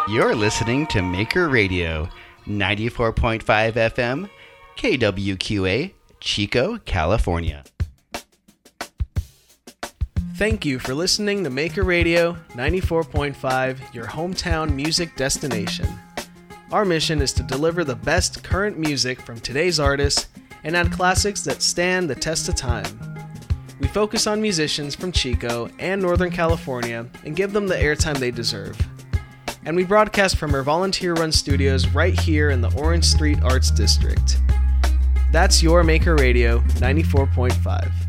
You're listening to Maker Radio, 94.5 FM, KWQA, Chico, California. Thank you for listening to Maker Radio 94.5, your hometown music destination. Our mission is to deliver the best current music from today's artists and add classics that stand the test of time. We focus on musicians from Chico and Northern California and give them the airtime they deserve. And we broadcast from our volunteer-run studios right here in the Orange Street Arts District. That's your Maker Radio 94.5.